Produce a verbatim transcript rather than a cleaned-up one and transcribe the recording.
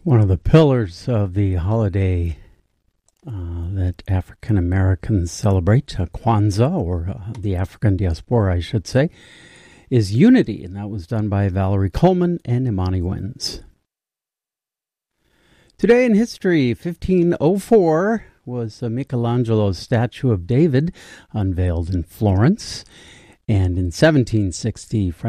One of the pillars of the holiday uh, that African Americans celebrate, uh, Kwanzaa, or uh, the African diaspora, I should say, is unity, and that was done by Valerie Coleman and Imani Wins. Today in history, fifteen oh four was uh, Michelangelo's statue of David unveiled in Florence, and in seventeen sixty,